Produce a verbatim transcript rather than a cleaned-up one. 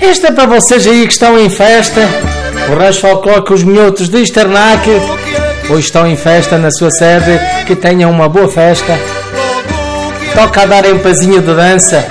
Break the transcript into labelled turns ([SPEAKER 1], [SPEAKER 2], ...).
[SPEAKER 1] Esta é para vocês aí que estão em festa. O Rancho Folclórico Os Minhotos de Esternac. Ou estão em festa na sua sede. Que tenham uma boa festa. Toca a dar um pezinho de dança.